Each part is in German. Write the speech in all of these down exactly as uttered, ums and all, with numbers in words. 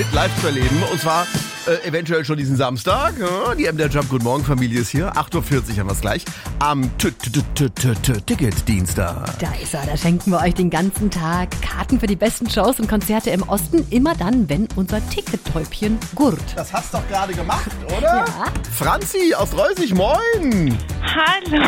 live zu erleben. Und zwar äh, eventuell schon diesen Samstag. Ja, die M D R Jump Guten Morgen Familie ist hier. acht Uhr vierzig haben wir es gleich. Am Ticket-Dienstag. Da ist er. Da schenken wir euch den ganzen Tag Karten für die besten Shows und Konzerte im Osten. Immer dann, wenn unser Tickettäubchen gurt. Das hast du doch gerade gemacht, oder? Ja. Franzi aus Reusig, moin. Hallo.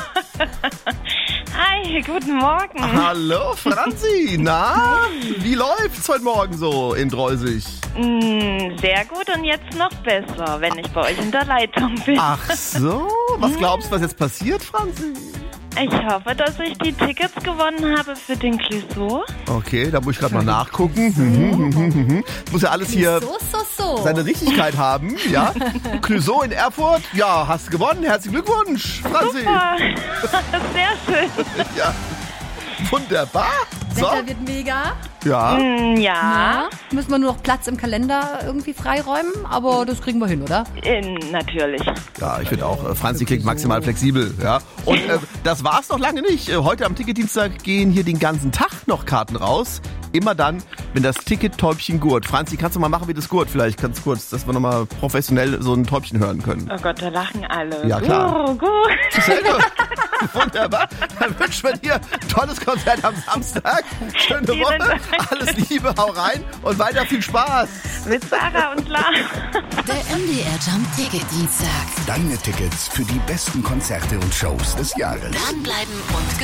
Hi, guten Morgen. Hallo Franzi. Na, wie läuft's heute Morgen so in Reusig? Mm, sehr gut und jetzt noch besser, wenn ich bei euch in der Leitung bin. Ach so, was glaubst du, was jetzt passiert, Franzi? Ich hoffe, dass ich die Tickets gewonnen habe für den Clouseau. Okay, da muss ich gerade mal nachgucken. Mhm, mhm, mhm. Muss ja alles hier So, so, so. seine Richtigkeit haben, ja? Clouseau in Erfurt, ja, hast gewonnen. Herzlichen Glückwunsch, Franzi. Super. Sehr schön. Ja, wunderbar. So, Wetter wird mega. ja. Mm, ja, Ja. Müssen wir nur noch Platz im Kalender irgendwie freiräumen, aber das kriegen wir hin, oder? äh, natürlich. Ja, ich finde auch, äh, Franzi klingt maximal flexibel, ja. Und äh, das war's noch lange nicht. Äh, Heute am Ticketdienstag gehen hier den ganzen Tag noch Karten raus. Immer dann, wenn das Ticket-Täubchen gurt. Franzi, kannst du mal machen wie das gurt? Vielleicht ganz kurz, dass wir nochmal professionell so ein Täubchen hören können. Oh Gott, da lachen alle. Ja, klar. Oh, gut. Sehr gut. Wunderbar. Dann wünschen wir dir ein tolles Konzert am Samstag. Schöne Vielen Woche. Dank. Alles Liebe, hau rein und weiter viel Spaß. Mit Sarah und Lars. Der M D R Jump Ticket Dienstag. Deine Tickets für die besten Konzerte und Shows des Jahres. Dranbleiben und gewinnen.